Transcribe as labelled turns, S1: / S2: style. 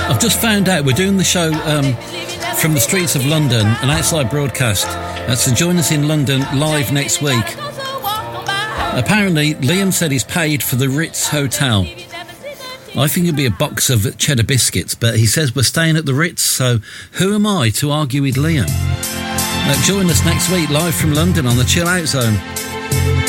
S1: I've just found out we're doing the show from the streets of London, an outside broadcast. So join us in London live next week. Apparently, Liam said he's paid for the Ritz Hotel. I think it'd be a box of cheddar biscuits, but he says we're staying at the Ritz, so who am I to argue with Liam? Join us next week live from London on the Chill Out Zone.